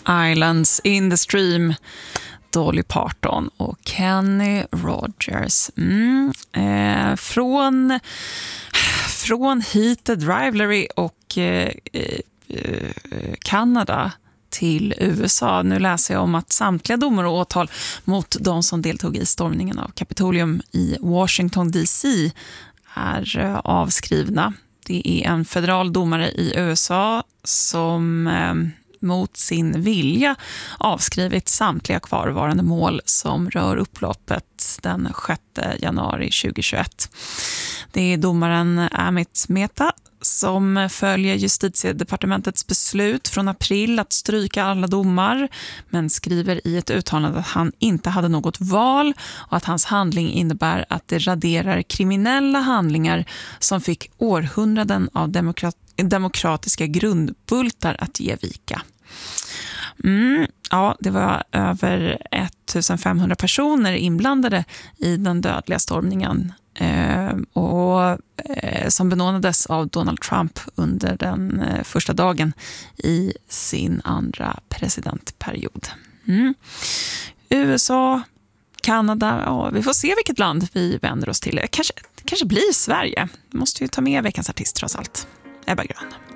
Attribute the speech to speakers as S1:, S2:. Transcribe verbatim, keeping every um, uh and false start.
S1: Islands in the Stream, Dolly Parton och Kenny Rogers. Mm. Eh, från, från Heated Rivalry och eh, eh, Kanada till U S A. Nu läser jag om att samtliga domar och åtal mot de som deltog i stormningen av Kapitolium i Washington D C är eh, avskrivna. Det är en federal domare i U S A som eh, mot sin vilja avskrivit samtliga kvarvarande mål som rör upploppet den sjätte januari tjugohundratjugoett. Det är domaren Amit Mehta som följer justitiedepartementets beslut från april att stryka alla domar, men skriver i ett uttalande att han inte hade något val och att hans handling innebär att det raderar kriminella handlingar som fick århundraden av demokrat- demokratiska grundbultar att ge vika. Mm, ja, det var över femtonhundra personer inblandade i den dödliga stormningen eh, och eh, som benådades av Donald Trump under den eh, första dagen i sin andra presidentperiod. Mm. U S A, Kanada, ja, vi får se vilket land vi vänder oss till. Kanske, kanske blir Sverige. Vi måste ju ta med veckans artist trots allt. Ebba Grön.